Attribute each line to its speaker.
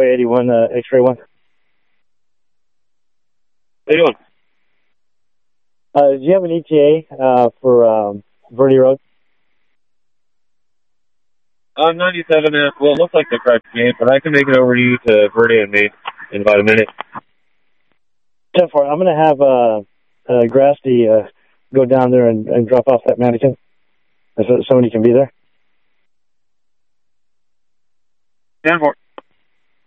Speaker 1: Highway 81, X-ray 1.
Speaker 2: How you doing?
Speaker 1: Do you have an ETA for Verde Road?
Speaker 2: 97 minutes. Well, it looks like the correct game, but I can make it over to you to Verde and Maine in about a minute.
Speaker 1: 10-4. I'm going to have Grasty go down there and drop off that mannequin so somebody can be there.
Speaker 2: 10-4.